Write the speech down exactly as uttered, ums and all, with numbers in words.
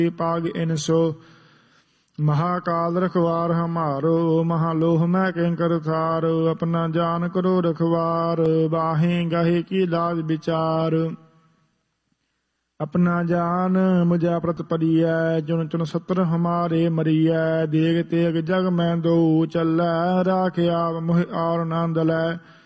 पाग इनसो महाकाल रखवार हमारो महालोह मैं किंकर थार अपना जान करो रखवार बाहें गाहे की लाज विचार अपना जान मुझा प्रत परिय चुन चुन सत्र हमारे मरिय देग तेग जग मैं दो चल राख आव मोह और नंद लै